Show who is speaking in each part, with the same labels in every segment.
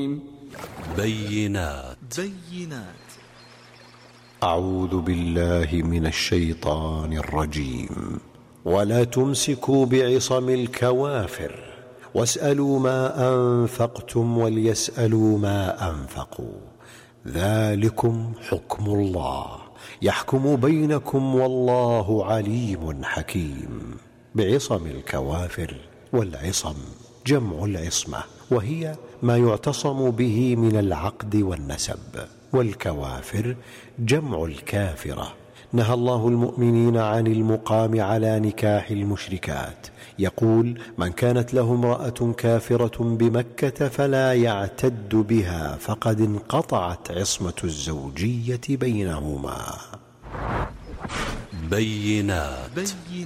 Speaker 1: بينات.
Speaker 2: أعوذ بالله من الشيطان الرجيم. ولا تمسكوا بعصم الكوافر واسألوا ما أنفقتم وليسألوا ما أنفقوا، ذلكم حكم الله يحكم بينكم والله عليم حكيم. بعصم الكوافر، والعصم جمع العصمة، وهي ما يعتصم به من العقد والنسب، والكوافر جمع الكافرة. نهى الله المؤمنين عن المقام على نكاح المشركات، يقول: من كانت له امرأة كافرة بمكة فلا يعتد بها فقد انقطعت عصمة الزوجية بينهما.
Speaker 1: بينات.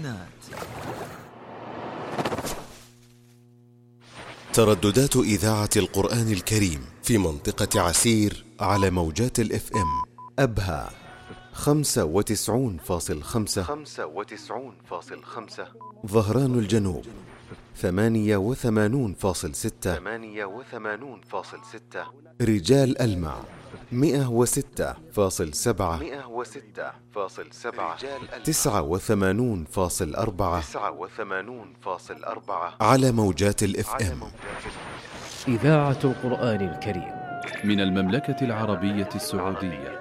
Speaker 3: ترددات إذاعة القرآن الكريم في منطقة عسير على موجات الFM أبها 95.5، ظهران الجنوب 88.6، رجال ألمع 106.7، 89.4 على موجات الFM.
Speaker 4: إذاعة القرآن الكريم
Speaker 5: من المملكة العربية السعودية.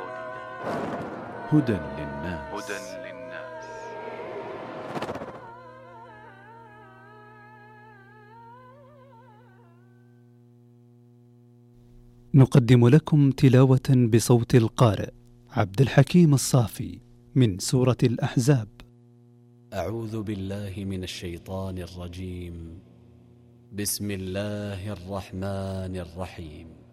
Speaker 5: هدى للناس.
Speaker 6: نقدم لكم تلاوة بصوت القارئ عبد الحكيم الصافي من سورة الأحزاب.
Speaker 1: أعوذ بالله من الشيطان الرجيم. بسم الله الرحمن الرحيم.